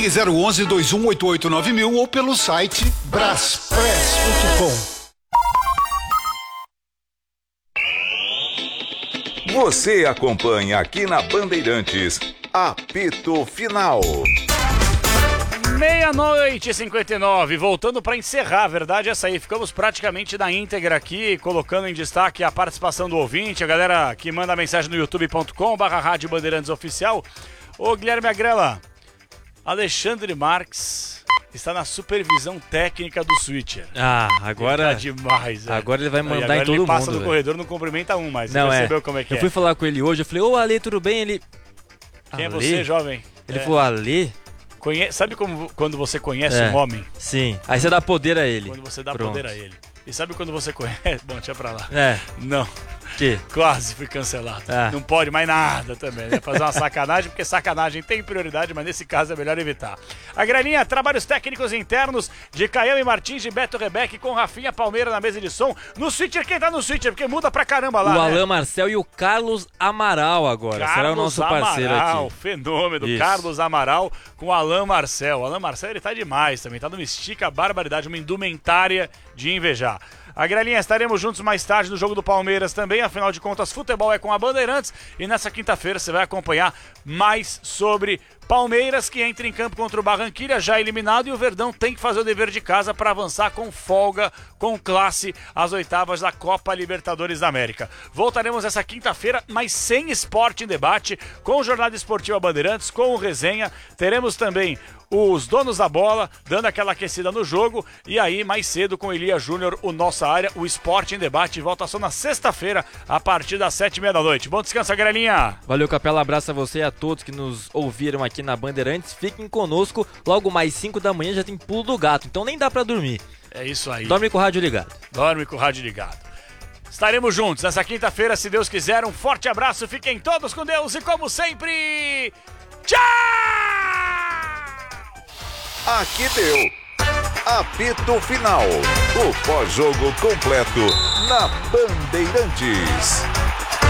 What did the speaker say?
Ligue 011-2188-9000 ou pelo site braspress.com. Você acompanha aqui na Bandeirantes, Apito Final. 00:59, voltando para encerrar, a verdade é essa aí, ficamos praticamente na íntegra aqui, colocando em destaque a participação do ouvinte, a galera que manda mensagem no youtube.com/Rádio Bandeirantes Oficial. Ô Guilherme Agrela, Alexandre Marques está na supervisão técnica do Switcher. Agora... Ele tá demais, agora ele vai mandar em todo mundo. Ele passa no corredor, não cumprimenta um mais, você percebeu como é que eu fui falar com ele hoje, eu falei, ô Ale, tudo bem? Ele... Quem é você, jovem? Ele falou, Ale... Sabe quando você conhece um homem? Sim, aí você dá poder a ele. Quando você dá poder a ele. E sabe quando você conhece... Bom, deixa pra lá. Não. Que? Quase fui cancelado. Não pode mais nada também, né? Fazer uma sacanagem, porque sacanagem tem prioridade, mas nesse caso é melhor evitar. A Graninha, trabalhos técnicos internos de Caiame Martins, de Beto Rebeque, com Rafinha Palmeira na mesa de som. No Switcher, quem tá no Switcher? Porque muda pra caramba lá, o Alain Marcel e o Carlos Amaral agora. Será o nosso parceiro aqui. Fenômeno. Isso. Carlos Amaral com o Alain Marcel. O Alain Marcel, ele tá demais também. Tá numa estica barbaridade, uma indumentária de invejar. A Grelinha, estaremos juntos mais tarde no jogo do Palmeiras também, afinal de contas, futebol é com a Bandeirantes e nessa quinta-feira você vai acompanhar mais sobre Palmeiras, que entra em campo contra o Barranquilla, já eliminado, e o Verdão tem que fazer o dever de casa para avançar com folga, com classe, às oitavas da Copa Libertadores da América. Voltaremos essa quinta-feira, mas sem Esporte em Debate, com Jornada Esportiva Bandeirantes, com o Resenha, teremos também os donos da bola, dando aquela aquecida no jogo, e aí mais cedo com Elia Júnior, o Nossa Área, o Esporte em Debate, volta só na sexta-feira, a partir das 7:30 da noite. Bom descanso, Grelinha! Valeu, Capela, abraço a você e a todos que nos ouviram aqui na Bandeirantes, fiquem conosco, logo mais 5 da manhã já tem Pulo do Gato, então nem dá pra dormir. É isso aí. Dorme com o rádio ligado. Dorme com o rádio ligado. Estaremos juntos nessa quinta-feira, se Deus quiser, um forte abraço, fiquem todos com Deus e como sempre, tchau! Aqui deu Apito Final, o pós-jogo completo na Bandeirantes.